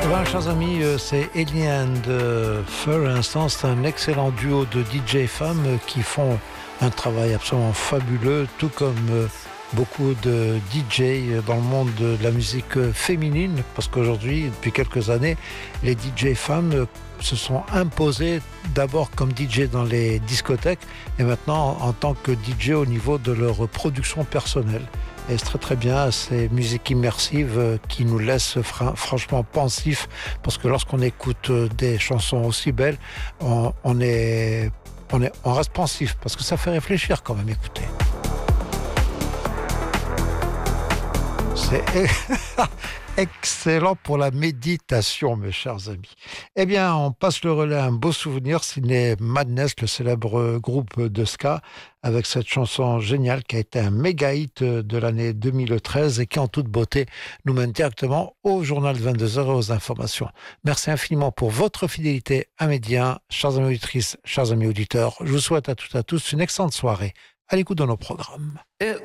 Ben, chers amis, c'est Ellie and Fur. À l'instant, c'est un excellent duo de DJ femmes qui font un travail absolument fabuleux, tout comme beaucoup de DJ dans le monde de la musique féminine, parce qu'aujourd'hui, depuis quelques années, les DJ femmes se sont imposées d'abord comme DJ dans les discothèques et maintenant en tant que DJ au niveau de leur production personnelle. Et c'est très très bien, ces musiques immersives qui nous laissent franchement pensifs, parce que lorsqu'on écoute des chansons aussi belles, on reste pensif, parce que ça fait réfléchir quand même, écoutez. C'est excellent pour la méditation, mes chers amis. Eh bien, on passe le relais à un beau souvenir, signé Madness, le célèbre groupe de ska, avec cette chanson géniale qui a été un méga hit de l'année 2013 et qui, en toute beauté, nous mène directement au journal de 22h et aux informations. Merci infiniment pour votre fidélité à Média. Chers amis auditrices, chers amis auditeurs, je vous souhaite à toutes et à tous une excellente soirée à l'écoute de nos programmes.